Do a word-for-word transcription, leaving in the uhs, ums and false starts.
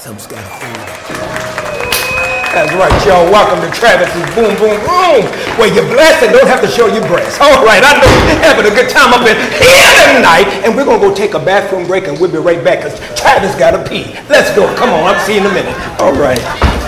Something's got a hold of you. That's right, y'all. Welcome to Travis's Boom Boom Room, where you're blessed and don't have to show your breasts. All right, I know you're having a good time up in here tonight, and we're going to go take a bathroom break, and we'll be right back, because Travis got to pee. Let's go. Come on. I'll see you in a minute. All right.